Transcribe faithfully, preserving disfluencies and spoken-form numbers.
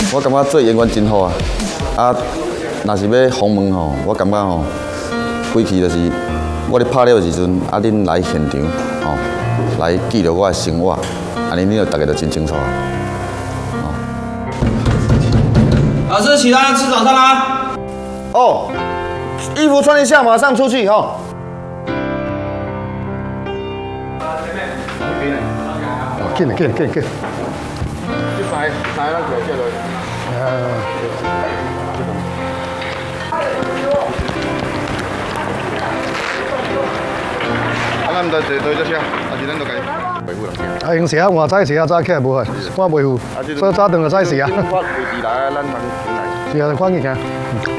我感觉做演员真好啊！啊，若是要访问吼，我感觉吼，规期就是我咧拍了时阵，啊，恁来现场吼，来记录我的生活，安尼恁就大家就真清楚啊。 老师，起来吃早餐啦！ 哦，衣服穿一下，马上出去哈。 哦，紧紧紧紧。 去塞塞那个叫做。啊，咱唔得坐坐只车，还是咱都该维护人。 啊，用时啊，换早时啊，早起来无啊，我维护，所以早顿就早时啊。 我位置来，咱通进来。 是啊，赶紧行。